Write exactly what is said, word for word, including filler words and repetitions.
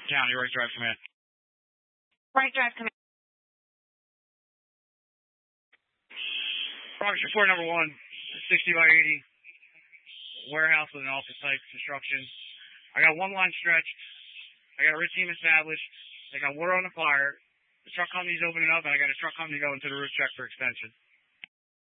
County, right drive command. Right drive command. Progress report number one, sixty by eighty, warehouse with an office type construction. I got one line stretched. I got a rig team established. I got water on the fire. The truck company's opening up, and I got a truck company going to the roof check for extension.